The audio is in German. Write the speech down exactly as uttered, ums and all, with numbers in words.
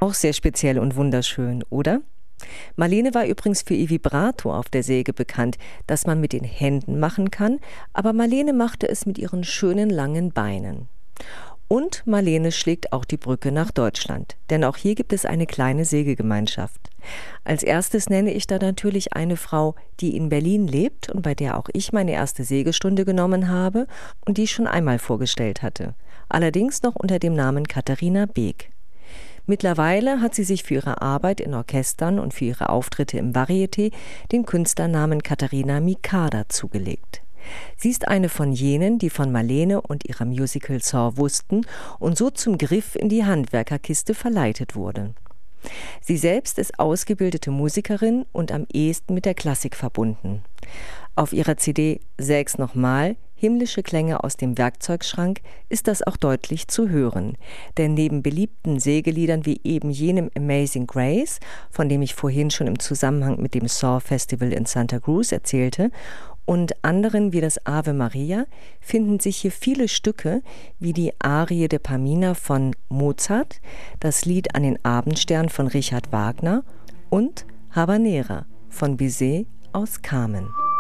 Auch sehr speziell und wunderschön, oder? Marlene war übrigens für ihr Vibrato auf der Säge bekannt, das man mit den Händen machen kann, aber Marlene machte es mit ihren schönen langen Beinen. Und Marlene schlägt auch die Brücke nach Deutschland, denn auch hier gibt es eine kleine Sägegemeinschaft. Als erstes nenne ich da natürlich eine Frau, die in Berlin lebt und bei der auch ich meine erste Sägestunde genommen habe und die ich schon einmal vorgestellt hatte. Allerdings noch unter dem Namen Katharina Beek. Mittlerweile hat sie sich für ihre Arbeit in Orchestern und für ihre Auftritte im Varieté den Künstlernamen Katharina Mikada zugelegt. Sie ist eine von jenen, die von Marlene und ihrer Musical Saw wussten und so zum Griff in die Handwerkerkiste verleitet wurde. Sie selbst ist ausgebildete Musikerin und am ehesten mit der Klassik verbunden. Auf ihrer C D »Säg's nochmal – Himmlische Klänge aus dem Werkzeugschrank« ist das auch deutlich zu hören. Denn neben beliebten Sägeliedern wie eben jenem Amazing Grace, von dem ich vorhin schon im Zusammenhang mit dem Saw Festival in Santa Cruz erzählte, und anderen wie das Ave Maria finden sich hier viele Stücke wie die Arie de Pamina von Mozart, das Lied An den Abendstern von Richard Wagner und Habanera von Bizet aus Carmen.